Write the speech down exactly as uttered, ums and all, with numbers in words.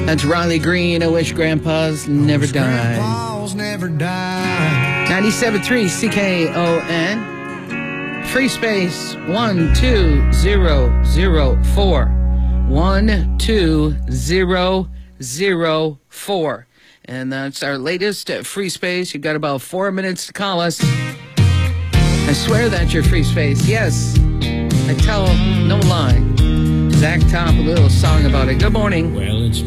That's Riley Green. I wish grandpas never died. Grandpas never died. ninety-seven point three C K O N. Free space one two zero zero four. one two zero zero four. And that's our latest free space. You got about four minutes to call us. I swear that's your free space. Yes, I tell no lie. Zach Top, a little song about it. Good morning. Well, it's